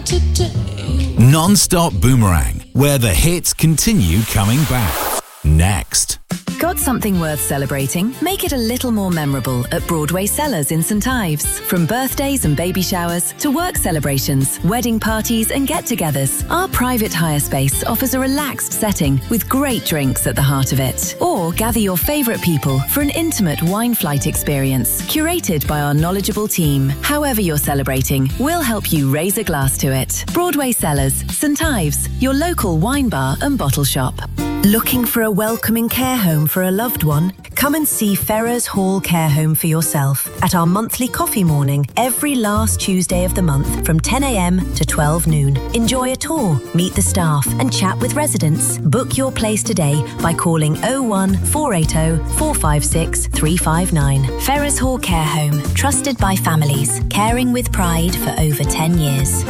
Non-stop Boomerang, where the hits continue coming back. Next. Got something worth celebrating? Make it a little more memorable at Broadway Cellars in St Ives. From birthdays and baby showers to work celebrations, wedding parties and get-togethers, our private hire space offers a relaxed setting with great drinks at the heart of it. Or gather your favourite people for an intimate wine flight experience curated by our knowledgeable team. However you're celebrating, we'll help you raise a glass to it. Broadway Cellars, St Ives, your local wine bar and bottle shop. Looking for a welcoming care home for a loved one? Come and see Ferrers Hall Care Home for yourself at our monthly coffee morning every last Tuesday of the month from 10 a.m. to 12 noon. Enjoy a tour, meet the staff and chat with residents. Book your place today by calling 01 480 456 359. Ferrers Hall Care Home, trusted by families, caring with pride for over 10 years.